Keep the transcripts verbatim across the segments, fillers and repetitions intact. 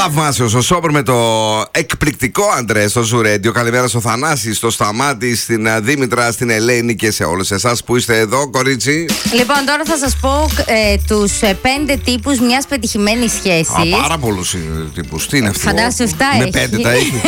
Θαυμάσιος ο Σόμπρ με το εκπληκτικό Αντρέ στο Ζουρέντιο. Καλημέρα στο Θανάση, στο Σταμάτη, στην Δήμητρα, στην Ελένη και σε όλους εσάς που είστε εδώ, κορίτσι. Λοιπόν, τώρα θα σας πω ε, τους ε, πέντε τύπους μιας πετυχημένης σχέσης. Α, πάρα πολλούς τύπους. Τι είναι αυτό? Φαντάσου εφτά με έχει. πέντε τα έχει.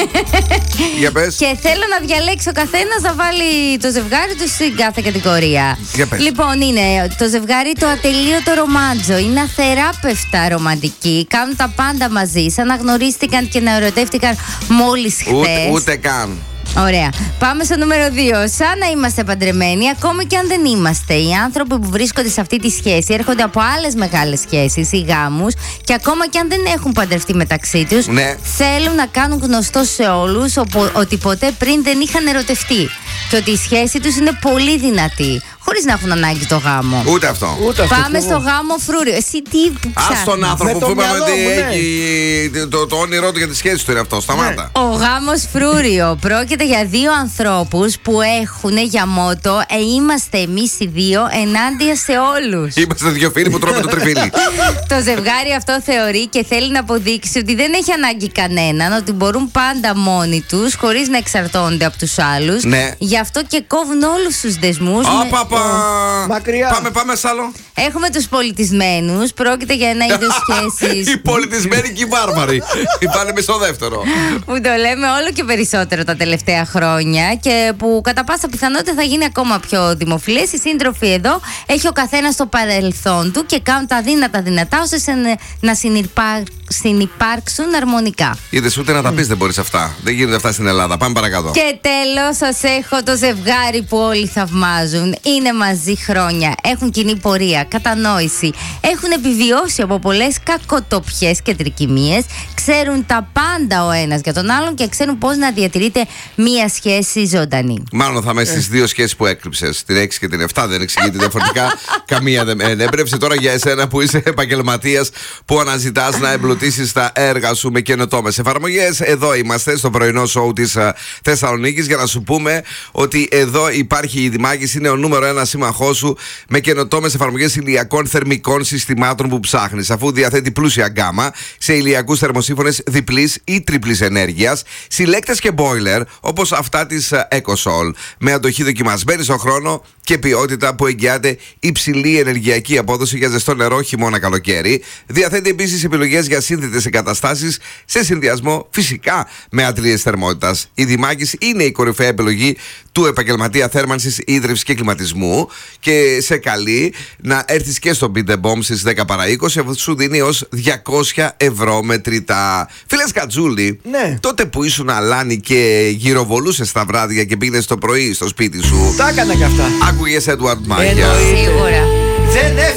Για πες. Και θέλω να διαλέξει ο καθένας να βάλει το ζευγάρι του στην κάθε κατηγορία. Για πες. Λοιπόν, είναι το ζευγάρι το ατελείωτο ρομάντζο. Είναι αθεράπευτα ρομαντικοί. Κάνουν τα πάντα μαζί. Σαν να γνωρίστηκαν και να ερωτεύτηκαν μόλις χθες. Ούτε, ούτε καν. Ωραία. Πάμε στο νούμερο δύο. Σαν να είμαστε παντρεμένοι, ακόμα και αν δεν είμαστε. Οι άνθρωποι που βρίσκονται σε αυτή τη σχέση έρχονται από άλλες μεγάλες σχέσεις ή γάμους και ακόμα και αν δεν έχουν παντρευτεί μεταξύ τους, ναι, θέλουν να κάνουν γνωστό σε όλους ότι ποτέ πριν δεν είχαν ερωτευτεί και ότι η σχέση τους είναι πολύ δυνατή, χωρίς να έχουν ανάγκη το γάμο. Ούτε αυτό. Ούτε αυτό. Πάμε στο γάμο φρούριο. Εσύ τι ψάχνεις? Ας τον άνθρωπο το που είπαμε μυαλό ότι μου, ναι. έχει το, το όνειρό του για τη σχέση του είναι αυτό. Σταμάτα. Ο γάμος φρούριο πρόκειται για δύο ανθρώπους που έχουν για μότο ε, είμαστε εμείς οι δύο ενάντια σε όλους. Είμαστε δύο φίλοι που τρώμε το τριφύλι. Το ζευγάρι αυτό θεωρεί και θέλει να αποδείξει ότι δεν έχει ανάγκη κανέναν, ότι μπορούν πάντα μόνοι τους χωρίς να εξαρτώνται από τους άλλους. Ναι. Γι' αυτό και κόβουν όλους τους δεσμούς. Ω, με- παπα. Μακριά. Πάμε, πάμε σ' άλλο. Έχουμε τους πολιτισμένους. Πρόκειται για ένα είδος σχέσης Οι πολιτισμένοι και οι βάρβαροι. Πάνε με στο δεύτερο. που το λέμε όλο και περισσότερο τα τελευταία χρόνια και που κατά πάσα πιθανότητα θα γίνει ακόμα πιο δημοφιλές. Οι σύντροφοι εδώ έχει ο καθένας το παρελθόν του και κάνουν τα δύνατα δυνατά ώστε σε- να συνυπάρ- συνυπάρξουν αρμονικά. Είδες, ούτε να τα πεις δεν μπορείς αυτά. Δεν γίνονται αυτά στην Ελλάδα. Πάμε παρακάτω. Και τέλος σας έχω το ζευγάρι που όλοι θαυμάζουν. Είναι μαζί χρόνια, έχουν κοινή πορεία, κατανόηση. Έχουν επιβιώσει από πολλές κακοτοπιές και τρικυμίες. Ξέρουν τα πάντα ο ένας για τον άλλον και ξέρουν πώς να διατηρείται μία σχέση ζωντανή. Μάλλον θα είμαι στις δύο σχέσεις που έκρυψες. Την έξι και την επτά δεν εξηγείται διαφορετικά. Καμία δεν ενέπνευσε. Τώρα για εσένα που είσαι επαγγελματίας που αναζητάς να εμπλουτίσεις τα έργα σου με καινοτόμες εφαρμογές. Εδώ είμαστε στο πρωινό σοου της uh, Θεσσαλονίκης για να σου πούμε ότι εδώ υπάρχει η Δημάκης, είναι ο νούμερο ένα σύμμαχός σου με καινοτόμες εφαρμογές ηλιακών θερμικών συστημάτων που ψάχνεις. Αφού διαθέτει πλούσια γκάμα σε ηλιακούς θερμοσύφωνες διπλής ή τριπλής ενέργειας, συλλέκτες και boiler όπως αυτά της uh, EcoSol, με αντοχή δοκιμασμένη στον χρόνο και ποιότητα που εγγυάται υψηλή ενεργειακή απόδοση για ζεστό νερό χειμώνα καλοκαίρι. Διαθέτει επίσης επιλογές για σύνθετες εγκαταστάσεις σε συνδυασμό φυσικά με ατρίες θερμότητας. Η Δημάκης είναι η κορυφαία επιλογή του επαγγελματία θέρμανσης, ίδρυυσης και κλιματισμού και σε καλεί να έρθεις και στο Beat the Bomb στις δέκα παρά είκοσι, αφού σου δίνει ως διακόσια ευρώ μετρητά. Φίλε Σκατζούλη, Ναι. τότε που ήσουν αλάνη και γυροβολούσες τα βράδια και πήγαινες το πρωί στο σπίτι σου, Τα έκανα κι αυτά. άκουγες Edward Maya. Εννοείται. Σίγουρα. Δεν